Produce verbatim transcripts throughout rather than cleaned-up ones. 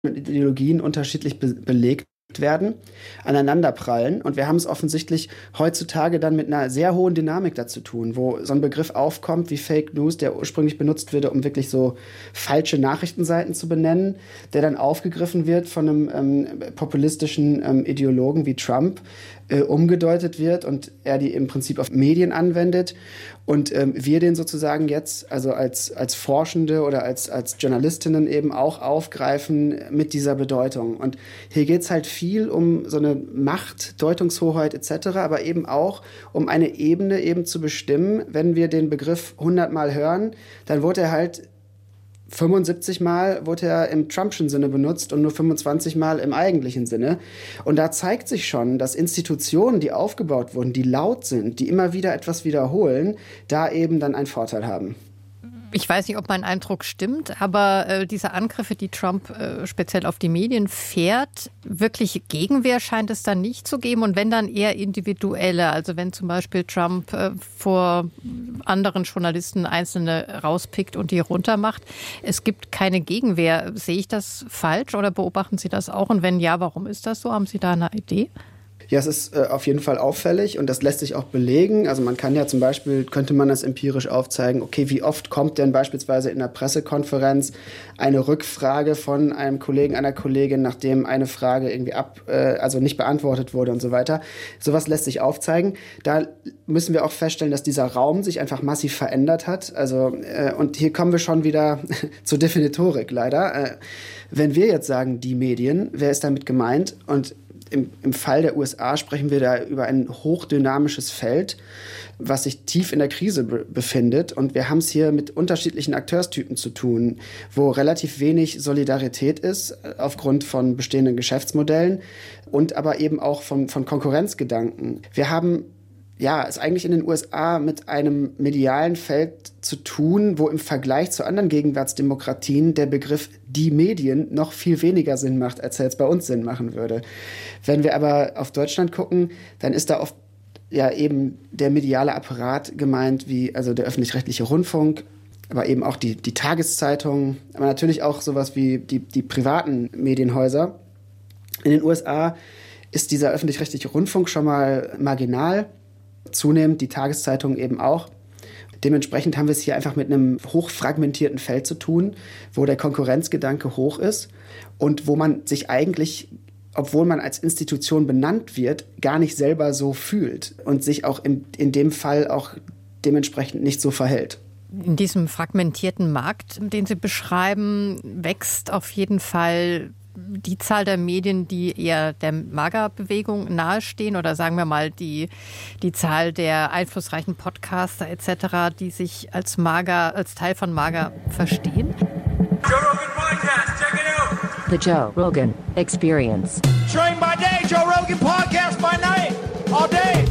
und Ideologien unterschiedlich be- belegt werden, aneinanderprallen. Und wir haben es offensichtlich heutzutage dann mit einer sehr hohen Dynamik dazu tun, wo so ein Begriff aufkommt wie Fake News, der ursprünglich benutzt wurde, um wirklich so falsche Nachrichtenseiten zu benennen, der dann aufgegriffen wird von einem ähm, populistischen ähm, Ideologen wie Trump, äh, umgedeutet wird und er die im Prinzip auf Medien anwendet und ähm, wir den sozusagen jetzt, also als, als Forschende oder als, als Journalistinnen eben auch aufgreifen mit dieser Bedeutung. Und hier geht es halt viel um so eine Macht, Deutungshoheit et cetera, aber eben auch um eine Ebene eben zu bestimmen. Wenn wir den Begriff hundert Mal hören, dann wurde er halt fünfundsiebzig Mal wurde er im Trumpschen Sinne benutzt und nur fünfundzwanzig Mal im eigentlichen Sinne. Und da zeigt sich schon, dass Institutionen, die aufgebaut wurden, die laut sind, die immer wieder etwas wiederholen, da eben dann einen Vorteil haben. Ich weiß nicht, ob mein Eindruck stimmt, aber äh, diese Angriffe, die Trump äh, speziell auf die Medien fährt, wirklich Gegenwehr scheint es dann nicht zu geben und wenn dann eher individuelle, also wenn zum Beispiel Trump äh, vor anderen Journalisten Einzelne rauspickt und die runtermacht. Es gibt keine Gegenwehr. Sehe ich das falsch oder beobachten Sie das auch? Und wenn ja, warum ist das so? Haben Sie da eine Idee? Ja, es ist äh, auf jeden Fall auffällig und das lässt sich auch belegen. Also man kann ja zum Beispiel, könnte man das empirisch aufzeigen, okay, wie oft kommt denn beispielsweise in einer Pressekonferenz eine Rückfrage von einem Kollegen, einer Kollegin, nachdem eine Frage irgendwie ab, äh, also nicht beantwortet wurde und so weiter. Sowas lässt sich aufzeigen. Da müssen wir auch feststellen, dass dieser Raum sich einfach massiv verändert hat. Also, äh, und hier kommen wir schon wieder zur Definitorik leider. Äh, wenn wir jetzt sagen, die Medien, wer ist damit gemeint? Und Im, Im Fall der U S A sprechen wir da über ein hochdynamisches Feld, was sich tief in der Krise be- befindet. Und wir haben es hier mit unterschiedlichen Akteurstypen zu tun, wo relativ wenig Solidarität ist aufgrund von bestehenden Geschäftsmodellen und aber eben auch von, von Konkurrenzgedanken. Wir haben ja, es eigentlich in den U S A mit einem medialen Feld zu tun, wo im Vergleich zu anderen Gegenwartsdemokratien der Begriff die Medien noch viel weniger Sinn macht, als er jetzt bei uns Sinn machen würde. Wenn wir aber auf Deutschland gucken, dann ist da oft ja eben der mediale Apparat gemeint, wie also der öffentlich-rechtliche Rundfunk, aber eben auch die, die Tageszeitungen, aber natürlich auch sowas wie die, die privaten Medienhäuser. In den U S A ist dieser öffentlich-rechtliche Rundfunk schon mal marginal. Zunehmend die Tageszeitungen eben auch. Dementsprechend haben wir es hier einfach mit einem hochfragmentierten Feld zu tun, wo der Konkurrenzgedanke hoch ist und wo man sich eigentlich, obwohl man als Institution benannt wird, gar nicht selber so fühlt und sich auch in, in dem Fall auch dementsprechend nicht so verhält. In diesem fragmentierten Markt, den Sie beschreiben, wächst auf jeden Fall die Zahl der Medien, die eher der MAGA-Bewegung nahestehen oder sagen wir mal die, die Zahl der einflussreichen Podcaster et cetera, die sich als MAGA, als Teil von MAGA verstehen? Joe Rogan Podcast, check it out. The Joe Rogan Experience. Train by day, Joe Rogan Podcast by night, all day.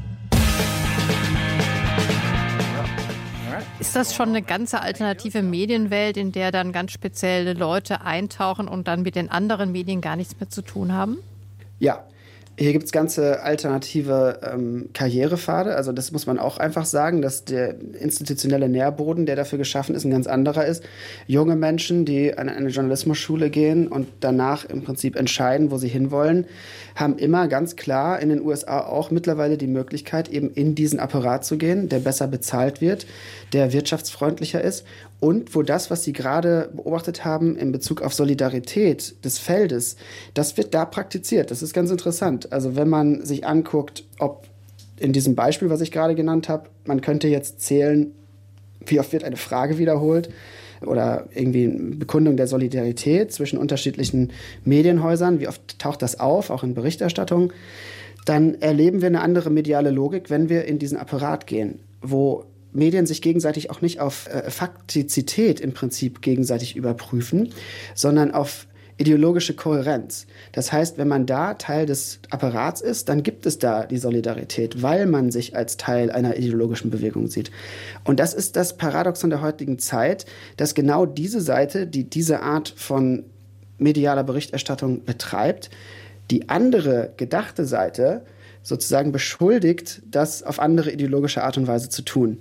Ist das schon eine ganze alternative Medienwelt, in der dann ganz spezielle Leute eintauchen und dann mit den anderen Medien gar nichts mehr zu tun haben? Ja, hier gibt es ganze alternative ähm, Karrierepfade. Also das muss man auch einfach sagen, dass der institutionelle Nährboden, der dafür geschaffen ist, ein ganz anderer ist. Junge Menschen, die an eine Journalismusschule gehen und danach im Prinzip entscheiden, wo sie hinwollen, haben immer ganz klar in den U S A auch mittlerweile die Möglichkeit, eben in diesen Apparat zu gehen, der besser bezahlt wird, der wirtschaftsfreundlicher ist und wo das, was Sie gerade beobachtet haben in Bezug auf Solidarität des Feldes, das wird da praktiziert. Das ist ganz interessant. Also wenn man sich anguckt, ob in diesem Beispiel, was ich gerade genannt habe, man könnte jetzt zählen, wie oft wird eine Frage wiederholt oder irgendwie eine Bekundung der Solidarität zwischen unterschiedlichen Medienhäusern, wie oft taucht das auf, auch in Berichterstattung, dann erleben wir eine andere mediale Logik, wenn wir in diesen Apparat gehen, wo Medien sich gegenseitig auch nicht auf äh, Faktizität im Prinzip gegenseitig überprüfen, sondern auf ideologische Kohärenz. Das heißt, wenn man da Teil des Apparats ist, dann gibt es da die Solidarität, weil man sich als Teil einer ideologischen Bewegung sieht. Und das ist das Paradoxon der heutigen Zeit, dass genau diese Seite, die diese Art von medialer Berichterstattung betreibt, die andere gedachte Seite sozusagen beschuldigt, das auf andere ideologische Art und Weise zu tun.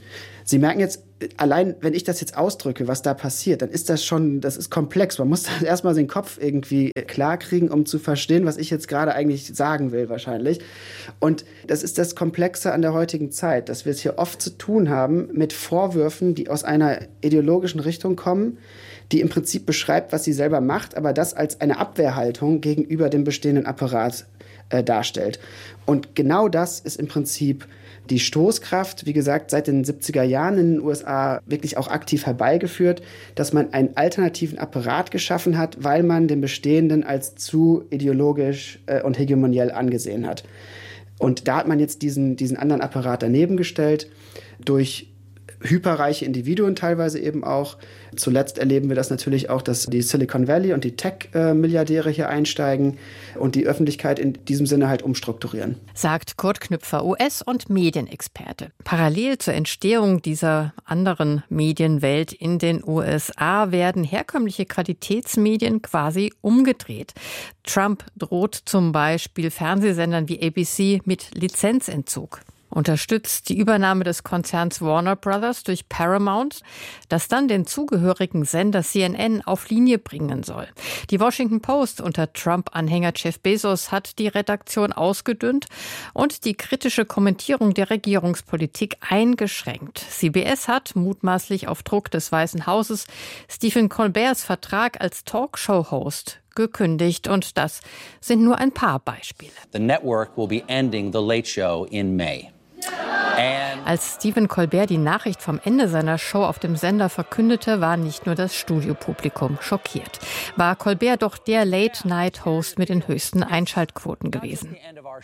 Sie merken jetzt, allein wenn ich das jetzt ausdrücke, was da passiert, dann ist das schon, das ist komplex. Man muss erstmal den Kopf irgendwie klar kriegen, um zu verstehen, was ich jetzt gerade eigentlich sagen will wahrscheinlich. Und das ist das Komplexe an der heutigen Zeit, dass wir es hier oft zu tun haben mit Vorwürfen, die aus einer ideologischen Richtung kommen, die im Prinzip beschreibt, was sie selber macht, aber das als eine Abwehrhaltung gegenüber dem bestehenden Apparat äh, darstellt. Und genau das ist im Prinzip die Stoßkraft, wie gesagt, seit den siebziger Jahren in den U S A wirklich auch aktiv herbeigeführt, dass man einen alternativen Apparat geschaffen hat, weil man den bestehenden als zu ideologisch äh, und hegemoniell angesehen hat. Und da hat man jetzt diesen, diesen anderen Apparat daneben gestellt, durch hyperreiche Individuen teilweise eben auch. Zuletzt erleben wir das natürlich auch, dass die Silicon Valley und die Tech-Milliardäre hier einsteigen und die Öffentlichkeit in diesem Sinne halt umstrukturieren. Sagt Kurt Knüpfer, U S- und Medienexperte. Parallel zur Entstehung dieser anderen Medienwelt in den U S A werden herkömmliche Qualitätsmedien quasi umgedreht. Trump droht zum Beispiel Fernsehsendern wie A B C mit Lizenzentzug. Unterstützt die Übernahme des Konzerns Warner Brothers durch Paramount, das dann den zugehörigen Sender C N N auf Linie bringen soll. Die Washington Post unter Trump-Anhänger Jeff Bezos hat die Redaktion ausgedünnt und die kritische Kommentierung der Regierungspolitik eingeschränkt. C B S hat mutmaßlich auf Druck des Weißen Hauses Stephen Colberts Vertrag als Talkshow-Host gekündigt, und das sind nur ein paar Beispiele. The network will be ending the Late Show in May. Als Stephen Colbert die Nachricht vom Ende seiner Show auf dem Sender verkündete, war nicht nur das Studiopublikum schockiert. War Colbert doch der Late-Night-Host mit den höchsten Einschaltquoten gewesen.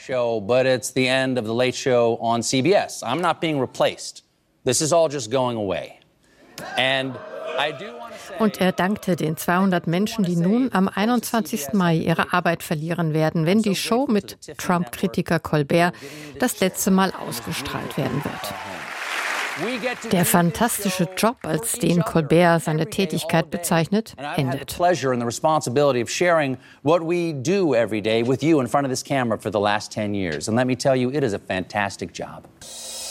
Und er dankte den zweihundert Menschen, die nun am einundzwanzigsten Mai ihre Arbeit verlieren werden, wenn die Show mit Trump-Kritiker Colbert das letzte Mal ausgestrahlt werden wird. Der fantastische Job, als den Colbert seine Tätigkeit bezeichnet, endet. Job.